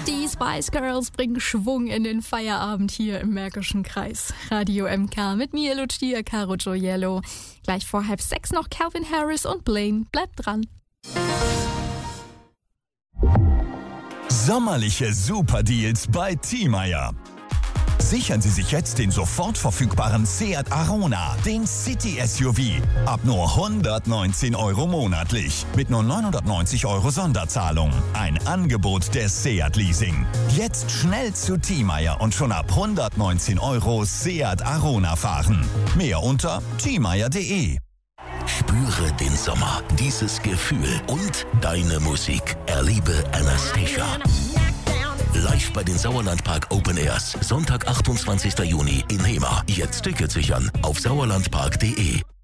Die Spice Girls bringen Schwung in den Feierabend hier im Märkischen Kreis. Radio MK mit mir, Lucia Caro Gioiello. Gleich vor 5:30 noch Calvin Harris und Blaine. Bleibt dran. Sommerliche Superdeals bei Thiemeyer. Sichern Sie sich jetzt den sofort verfügbaren Seat Arona, den City-SUV. Ab nur 119 € monatlich. Mit nur 990 € Sonderzahlung. Ein Angebot der Seat Leasing. Jetzt schnell zu Thiemeyer und schon ab 119 € Seat Arona fahren. Mehr unter thiemeyer.de. Spüre den Sommer, dieses Gefühl und deine Musik. Erlebe Anastacia. Live bei den Sauerlandpark Open Airs. Sonntag, 28. Juni in Hemer. Jetzt Tickets sichern auf sauerlandpark.de.